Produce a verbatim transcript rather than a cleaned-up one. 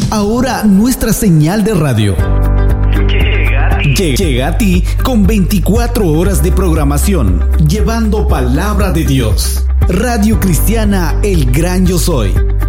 Ahora nuestra señal de radio llega a ti, llega a ti con veinticuatro horas de programación, llevando palabra de Dios. Radio Cristiana El Gran Yo Soy,